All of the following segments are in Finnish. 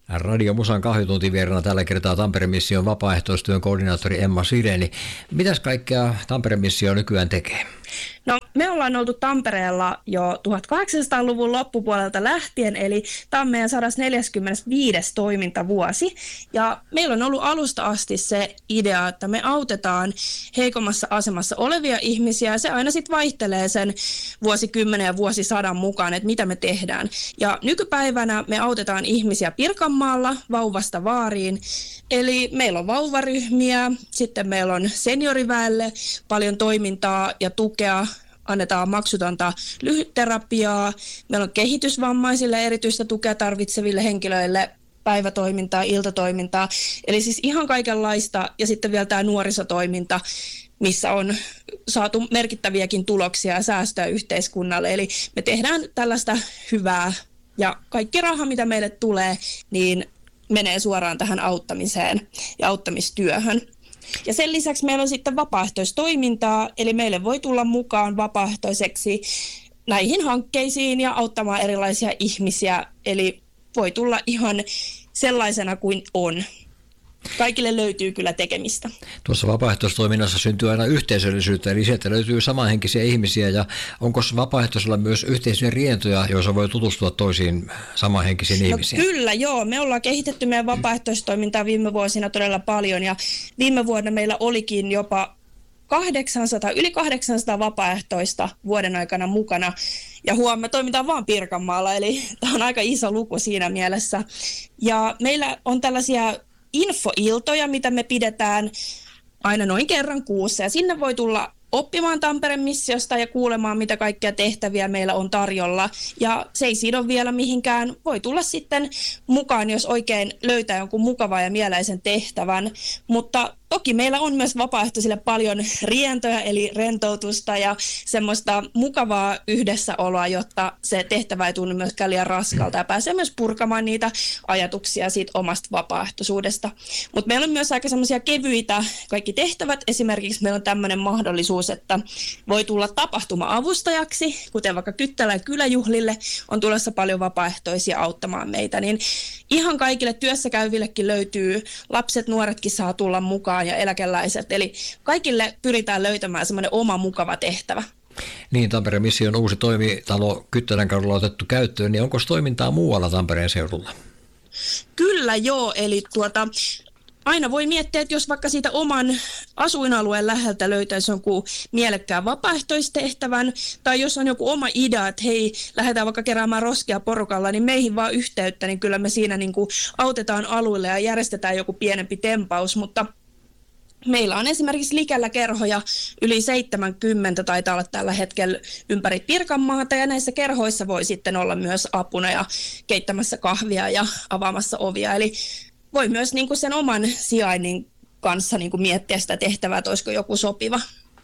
Radio Musan kahvitunti vieraana tällä kertaa Tampereen mission vapaaehtoistyön koordinaattori Emma Sireni. Mitäs kaikkea Tampereen missio nykyään tekee? No, me ollaan oltu Tampereella jo 1800-luvun loppupuolelta lähtien, eli tämä on meidän 145. toimintavuosi. Ja meillä on ollut alusta asti se idea, että me autetaan heikommassa asemassa olevia ihmisiä. Se aina sitten vaihtelee sen vuosikymmenen ja vuosisadan mukaan, että mitä me tehdään. Ja nykypäivänä me autetaan ihmisiä Pirkanmaalla vauvasta vaariin. Eli meillä on vauvaryhmiä, sitten meillä on senioriväelle paljon toimintaa ja tukea. Annetaan maksutonta lyhytterapiaa. Meillä on kehitysvammaisille erityistä tukea tarvitseville henkilöille päivätoimintaa, iltatoimintaa. Eli siis ihan kaikenlaista. Ja sitten vielä tämä nuorisotoiminta, missä on saatu merkittäviäkin tuloksia ja säästöä yhteiskunnalle. Eli me tehdään tällaista hyvää ja kaikki raha, mitä meille tulee, niin menee suoraan tähän auttamiseen ja auttamistyöhön. Ja sen lisäksi meillä on sitten vapaaehtoistoimintaa, eli meille voi tulla mukaan vapaaehtoiseksi näihin hankkeisiin ja auttamaan erilaisia ihmisiä, eli voi tulla ihan sellaisena kuin on. Kaikille löytyy kyllä tekemistä. Tuossa vapaaehtoistoiminnassa syntyy aina yhteisöllisyyttä, eli sieltä löytyy samanhenkisiä ihmisiä, ja onko vapaaehtoisella myös yhteisiä rientoja, joissa voi tutustua toisiin samanhenkisiin ihmisiin? Kyllä, joo. Me ollaan kehitetty meidän vapaaehtoistoimintaa viime vuosina todella paljon, ja viime vuonna meillä olikin jopa yli 800 vapaaehtoista vuoden aikana mukana. Ja me toimitaan vaan Pirkanmaalla, eli tämä on aika iso luku siinä mielessä. Ja meillä on tällaisia infoiltoja, mitä me pidetään aina noin kerran kuussa. Ja sinne voi tulla oppimaan Tampereen missiosta ja kuulemaan, mitä kaikkia tehtäviä meillä on tarjolla. Ja se ei sido vielä mihinkään. Voi tulla sitten mukaan, jos oikein löytää jonkun mukavan ja mieleisen tehtävän. Mutta toki meillä on myös vapaaehtoisille paljon rientoja, eli rentoutusta ja semmoista mukavaa yhdessäoloa, jotta se tehtävä ei tunnu myöskään liian raskalta ja pääsee myös purkamaan niitä ajatuksia siitä omasta vapaaehtoisuudesta. Mutta meillä on myös aika semmoisia kevyitä kaikki tehtävät. Esimerkiksi meillä on tämmöinen mahdollisuus, että voi tulla tapahtuma-avustajaksi, kuten vaikka Kyttälän kyläjuhlille on tulossa paljon vapaaehtoisia auttamaan meitä. Niin ihan kaikille työssäkäyvillekin löytyy, lapset, nuoretkin saa tulla mukaan ja eläkeläiset. Eli kaikille pyritään löytämään semmoinen oma mukava tehtävä. Niin, Tampereen mission uusi toimitalo Kyttälän kadulla otettu käyttöön, niin onko toimintaa muualla Tampereen seudulla? Kyllä joo, eli aina voi miettiä, että jos vaikka siitä oman asuinalueen läheltä löytäisi jonkun mielekkään vapaaehtoistehtävän, tai jos on joku oma idea, että hei, lähdetään vaikka keräämään roskia porukalla, niin meihin vaan yhteyttä, niin kyllä me siinä niin kuin autetaan alueelle ja järjestetään joku pienempi tempaus, mutta meillä on esimerkiksi Likellä kerhoja yli 70 taitaa olla tällä hetkellä ympäri Pirkanmaata, ja näissä kerhoissa voi sitten olla myös apuna ja keittämässä kahvia ja avaamassa ovia, eli voi myös niin kuin sen oman sijainnin kanssa niin kuin miettiä sitä tehtävää, että olisiko joku sopiva.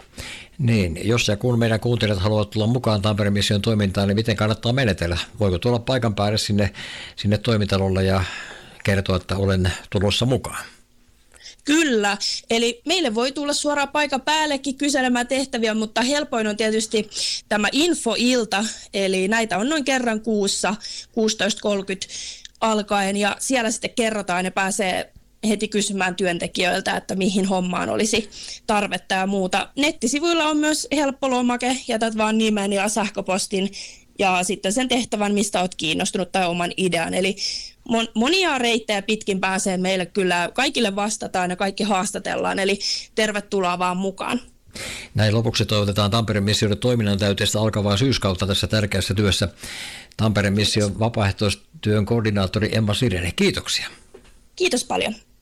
Niin, jos ja kun meidän kuuntelijat haluavat tulla mukaan Tampereen mission toimintaan, niin miten kannattaa menetellä? Voiko tulla paikan päälle sinne toimitalolle ja kertoa, että olen tulossa mukaan? Kyllä, eli meille voi tulla suoraan paikan päällekin kyselemään tehtäviä, mutta helpoin on tietysti tämä infoilta, eli näitä on noin kerran kuussa 16.30 alkaen, ja siellä sitten kerrotaan ja pääsee heti kysymään työntekijöiltä, että mihin hommaan olisi tarvetta ja muuta. Nettisivuilla on myös helppo lomake, jätät vaan nimen ja sähköpostin ja sitten sen tehtävän, mistä olet kiinnostunut tai oman idean. Eli monia reittejä pitkin pääsee meille kyllä, kaikille vastataan ja kaikki haastatellaan, eli tervetuloa vaan mukaan. Näin lopuksi toivotetaan Tampereen missioiden toiminnan täyteistä alkavaa syyskautta tässä tärkeässä työssä. Tampereen mission vapaaehtoistyön koordinaattori Emma Sireni, kiitoksia. Kiitos paljon.